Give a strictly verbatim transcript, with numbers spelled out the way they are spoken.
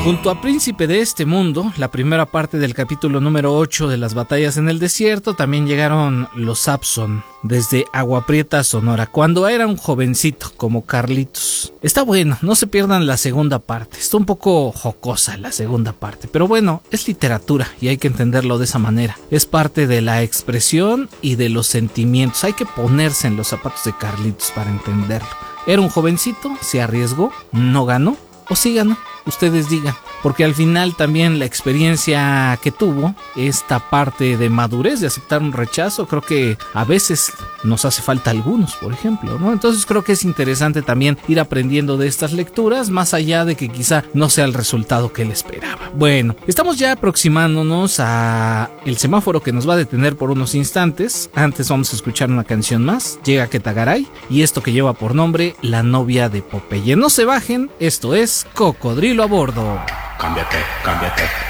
Junto a Príncipe de este Mundo, la primera parte del capítulo número ocho de las batallas en el desierto, también llegaron los Sapson desde Agua Prieta, Sonora, cuando era un jovencito como Carlitos. Está bueno, no se pierdan la segunda parte, está un poco jocosa la segunda parte, pero bueno, es literatura y hay que entenderlo de esa manera. Es parte de la expresión y de los sentimientos, hay que ponerse en los zapatos de Carlitos para entenderlo. Era un jovencito, se arriesgó, no ganó, o sí ganó, ustedes digan, porque al final también la experiencia que tuvo, esta parte de madurez, de aceptar un rechazo, creo que a veces nos hace falta a algunos, por ejemplo, ¿no? Entonces creo que es interesante también ir aprendiendo de estas lecturas, más allá de que quizá no sea el resultado que él esperaba. Bueno, estamos ya aproximándonos a el semáforo que nos va a detener por unos instantes. Antes vamos a escuchar una canción más, llega Ketagaray, y esto que lleva por nombre La novia de Popeye. No se bajen, esto es Cocodrilo a bordo. Cámbiate, cámbiate,